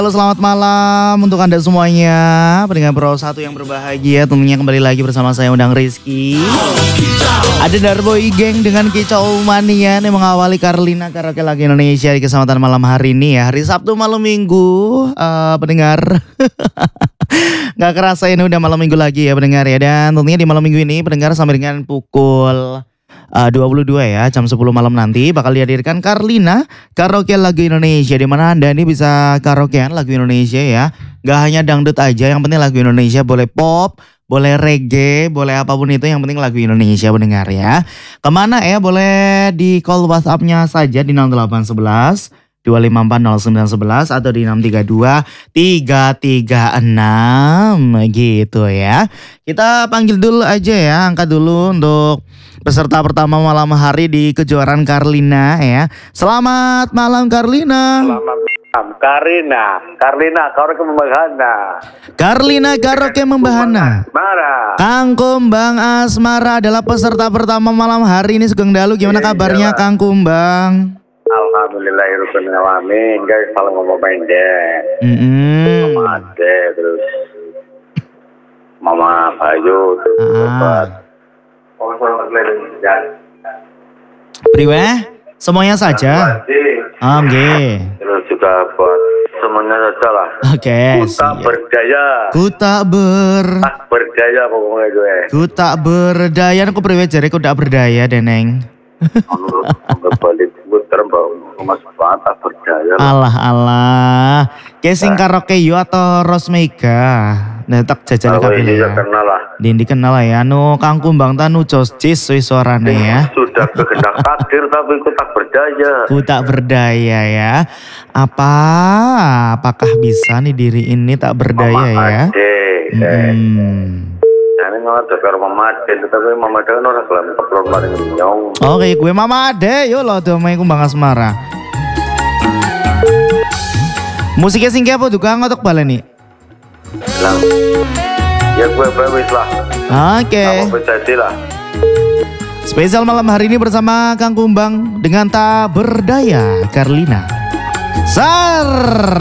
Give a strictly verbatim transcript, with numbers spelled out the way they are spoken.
Halo, selamat malam untuk Anda semuanya, pendengar Pro satu yang berbahagia. Tentunya kembali lagi bersama saya Undang Rizky. Ada Darboy Gang dengan Kicau Mania yang mengawali Carlina Karaoke Lagu Indonesia di kesempatan malam hari ini ya. Hari Sabtu malam minggu, uh, pendengar. Gak kerasa ini udah malam minggu lagi ya pendengar ya. Dan tentunya di malam minggu ini pendengar sampai dengan pukul Uh, dua puluh dua ya, jam sepuluh malam nanti bakal dihadirkan Carlina Karaoke Lagu Indonesia, di mana Anda ini bisa karaokean lagu Indonesia ya. Gak hanya dangdut aja, yang penting lagu Indonesia, boleh pop, boleh reggae, boleh apapun itu, yang penting lagu Indonesia pendengar ya. Kemana ya? Boleh di call WhatsApp-nya saja di nol delapan satu satu dua lima empat nol sembilan satu satu atau di enam tiga dua tiga tiga enam gitu ya. Kita panggil dulu aja ya, angkat dulu untuk peserta pertama malam hari di kejuaraan Carlina ya. Selamat malam Carlina. Selamat malam Carlina. Carlina Karaoke Membahana. Carlina Karaoke Membahana. Asmara. Kang Kumbang Asmara adalah peserta pertama malam hari ini. Sugeng Dalu, gimana kabarnya Kang Kumbang? Alhamdulillahirabbil alamin. Guys, salam ngomong pendek. Mm-hmm. Mama Ade, terus Mama Bayu, terus Ah. Obat. Priwe? Semuanya saja. Ah, nggih. Terus juga buat semuanya saja lah. Oke. Ku tak berdaya. Ku tak ber Tak berdaya pokoknya gue. Ku tak berdaya. Aku priwe jare ku tak berdaya Deneng. Menurut balik puter mbak Mas tak berdaya. Alah alah. Casing karaoke yo atau Rosmega. Nah tak jajal Oh kabeh iya ya. kenal lah. Dindi kenal lah ya. Anu Kang Kumbang tanu joscis wis suarane ya. Sudah kehendak takdir tapi ku tak berdaya. Ku tak berdaya ya. Apa? Apakah bisa nih diri ini tak berdaya Mama ya? Ade. Hmm. Ini nggak ada karo Mama Ade, tapi Mama Ade kan orang kelam keplon maring nyong. Oke, gue Mama Ade, yo lo tuh main Kumbang Asmara. Musiknya sing apa tuh Kang ngotok baleni? Bilang, ya gue bebas lah. Oke. Apa jadi lah. Spesial malam hari ini bersama Kang Kumbang dengan Tak Berdaya Carlina. Sar.